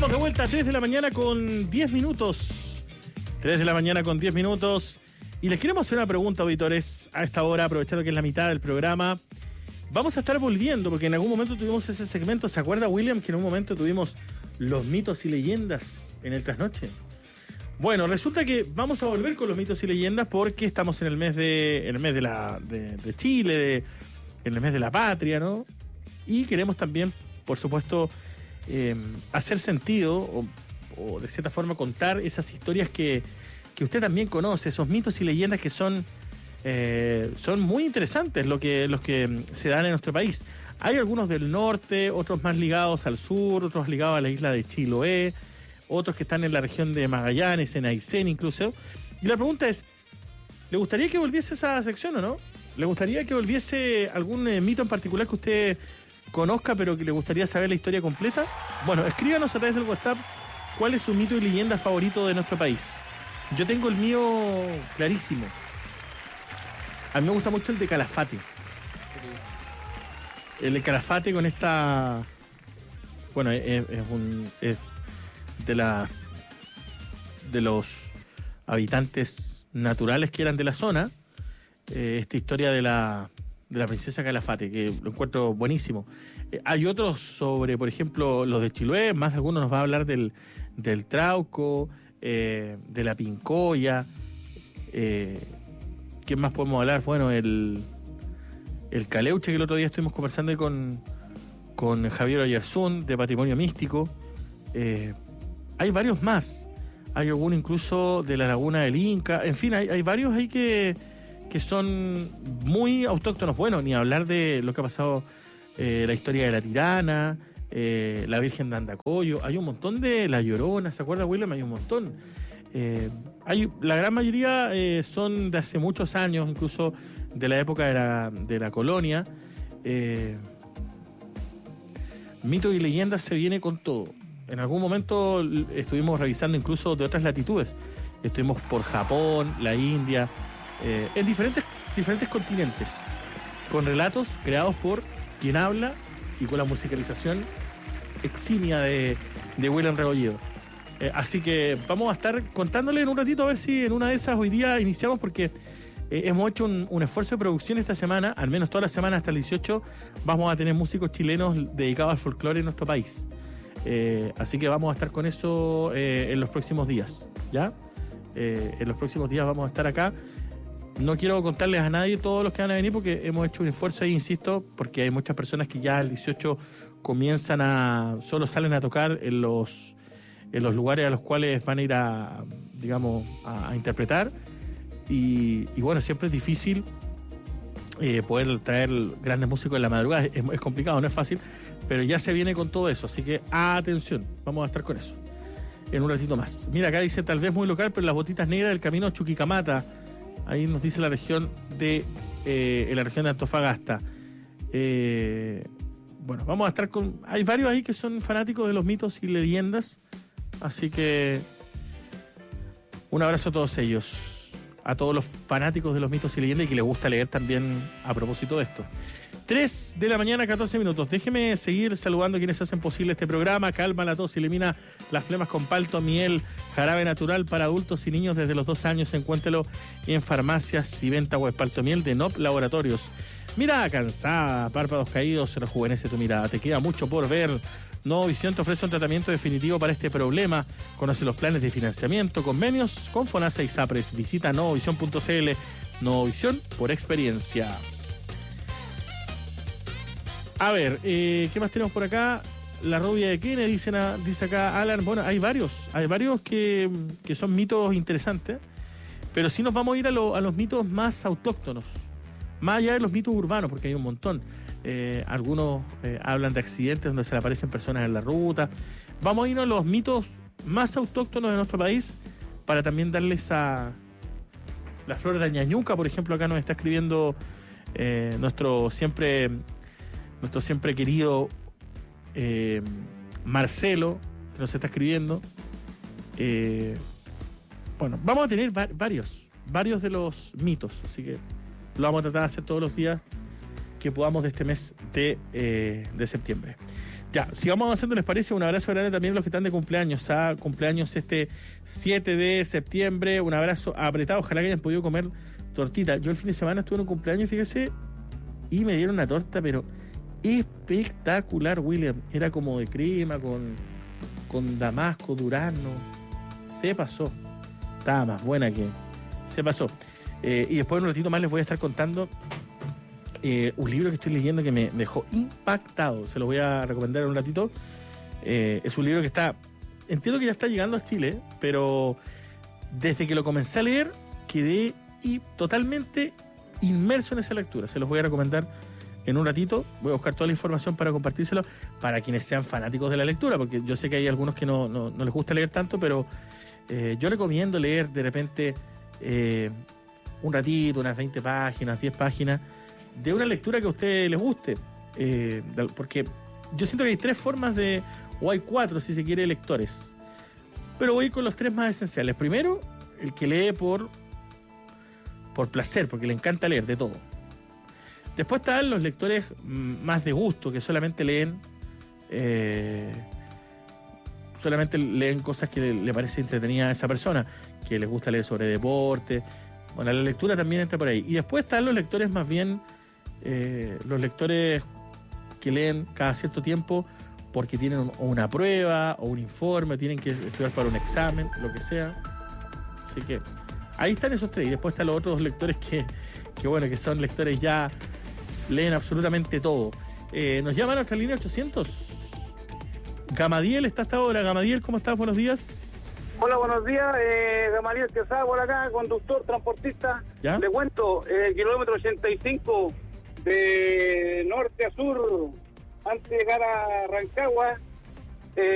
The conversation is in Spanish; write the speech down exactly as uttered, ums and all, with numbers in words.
Estamos de vuelta a tres de la mañana con diez minutos. tres de la mañana con diez minutos. Y les queremos hacer una pregunta, auditores, a esta hora, aprovechando que es la mitad del programa. Vamos a estar volviendo, porque en algún momento tuvimos ese segmento. ¿Se acuerda, William, que en un momento tuvimos los mitos y leyendas en el trasnoche? Bueno, resulta que vamos a volver con los mitos y leyendas porque estamos en el mes de, en el mes de, la, de, de Chile, de, en el mes de la patria, ¿no? Y queremos también, por supuesto, eh, hacer sentido o, o de cierta forma contar esas historias que, que usted también conoce, esos mitos y leyendas que son, eh, son muy interesantes, lo que, los que se dan en nuestro país. Hay algunos del norte, otros más ligados al sur, otros ligados a la isla de Chiloé, otros que están en la región de Magallanes, en Aysén incluso. Y la pregunta es, ¿le gustaría que volviese esa sección o no? ¿Le gustaría que volviese algún eh, mito en particular que usted conozca, pero que le gustaría saber la historia completa? Bueno, escríbanos a través del WhatsApp cuál es su mito y leyenda favorito de nuestro país. Yo tengo el mío clarísimo. A mí me gusta mucho el de Calafate. El de Calafate con esta... Bueno, es, es un... Es de la de los habitantes naturales que eran de la zona, eh, esta historia de la de la princesa Calafate, que lo encuentro buenísimo. Eh, hay otros sobre, por ejemplo, los de Chiloé, más de alguno nos va a hablar del, del Trauco, eh, de la Pincoya. Eh, ¿Quién más podemos hablar? Bueno, el, el Caleuche, que el otro día estuvimos conversando ahí con, con Javier Oyarzún, de Patrimonio Místico. Eh, Hay varios más. Hay alguno incluso de la Laguna del Inca. En fin, hay, hay varios ahí que, que son muy autóctonos. Bueno, ni hablar de lo que ha pasado, eh, la historia de la Tirana, eh, la Virgen de Andacoyo. Hay un montón de La Llorona. ¿Se acuerda, William? Hay un montón. Eh, hay, la gran mayoría eh, son de hace muchos años, incluso de la época de la, de la colonia. Eh, Mitos y leyendas se viene con todo. En algún momento estuvimos revisando incluso de otras latitudes. Estuvimos por Japón, la India, eh, en diferentes, diferentes continentes, con relatos creados por quien habla y con la musicalización eximia de, de William Rebolledo. Eh, así que vamos a estar contándole en un ratito a ver si en una de esas hoy día iniciamos, porque eh, hemos hecho un, un esfuerzo de producción esta semana, al menos toda la semana hasta el dieciocho, vamos a tener músicos chilenos dedicados al folclore en nuestro país. Eh, así que vamos a estar con eso eh, en los próximos días, ¿ya? Eh, en los próximos días vamos a estar acá. No quiero contarles a nadie todos los que van a venir porque hemos hecho un esfuerzo ahí, insisto, porque hay muchas personas que ya el dieciocho comienzan a... solo salen a tocar en los, en los lugares a los cuales van a ir a, digamos, a, a interpretar. Y, y bueno, siempre es difícil eh, poder traer grandes músicos en la madrugada. Es, es complicado, no es fácil. Pero ya se viene con todo eso, así que atención, vamos a estar con eso en un ratito más. Mira, acá dice, tal vez muy local, pero las botitas negras del camino Chuquicamata. Ahí nos dice la región de eh, en la región de Antofagasta. Eh, bueno, vamos a estar con... Hay varios ahí que son fanáticos de los mitos y leyendas, así que un abrazo a todos ellos, a todos los fanáticos de los mitos y leyendas y que les gusta leer también a propósito de esto. tres de la mañana, catorce minutos. Déjeme seguir saludando a quienes hacen posible este programa. Calma la tos, elimina las flemas con palto, miel, jarabe natural para adultos y niños desde los dos años. Encuéntrelo en farmacias y venta web. Palto miel de N O P Laboratorios. Mirada cansada, párpados caídos, se rejuvenece tu mirada. Te queda mucho por ver. Nuevo Visión te ofrece un tratamiento definitivo para este problema. Conoce los planes de financiamiento, convenios con FONASA y SAPRES. Visita novovisión punto c l. Nuevo Visión por experiencia. A ver, eh, ¿qué más tenemos por acá? La rubia de Kennedy, dice, dice acá Alan. Bueno, hay varios, hay varios que, que son mitos interesantes, pero sí nos vamos a ir a, lo, a los mitos más autóctonos, más allá de los mitos urbanos, porque hay un montón. Eh, algunos eh, hablan de accidentes donde se le aparecen personas en la ruta. Vamos a irnos a los mitos más autóctonos de nuestro país para también darles a la flor de Ñañuca, por ejemplo. Acá nos está escribiendo eh, nuestro siempre... nuestro siempre querido eh, Marcelo, que nos está escribiendo. Eh, bueno, vamos a tener va- varios, varios de los mitos, así que lo vamos a tratar de hacer todos los días que podamos de este mes de, eh, de septiembre. Ya, sigamos avanzando, ¿les parece? Un abrazo grande también a los que están de cumpleaños. ¿Ah? Cumpleaños este siete de septiembre. Un abrazo apretado. Ojalá que hayan podido comer tortita. Yo el fin de semana estuve en un cumpleaños, fíjese, y me dieron una torta, pero espectacular, William. Era como de crema, con, con damasco, durazno. Se pasó. Estaba más buena que... Se pasó. Eh, y después, en un ratito más, les voy a estar contando Eh, un libro que estoy leyendo que me dejó impactado. Se lo voy a recomendar en un ratito. Eh, es un libro que está... Entiendo que ya está llegando a Chile, pero desde que lo comencé a leer quedé y totalmente inmerso en esa lectura. Se los voy a recomendar en un ratito. Voy a buscar toda la información para compartírselo para quienes sean fanáticos de la lectura, porque yo sé que hay algunos que no, no, no les gusta leer tanto, pero eh, yo recomiendo leer de repente eh, un ratito, unas veinte páginas, diez páginas, de una lectura que a usted les guste, eh, porque yo siento que hay tres formas de, o hay cuatro si se quiere, lectores, pero voy con los tres más esenciales. Primero, el que lee por por placer, porque le encanta leer de todo. Después están los lectores más de gusto, que solamente leen eh, solamente leen cosas que le, le parece entretenida a esa persona, que les gusta leer sobre deporte. Bueno, la lectura también entra por ahí. Y después están los lectores más bien Eh, los lectores que leen cada cierto tiempo porque tienen un, una prueba o un informe, tienen que estudiar para un examen, lo que sea. Así que ahí están esos tres. Y después están los otros lectores que, que bueno, que son lectores ya, leen absolutamente todo. Eh, nos llaman a nuestra línea ochocientos. Gamadiel está hasta ahora. Gamadiel, ¿cómo estás? Buenos días. Hola, buenos días, eh, Gamaliel Quesada por acá, conductor, transportista. ¿Ya? Le cuento, eh, kilómetro ochenta y cinco de norte a sur, antes de llegar a Rancagua,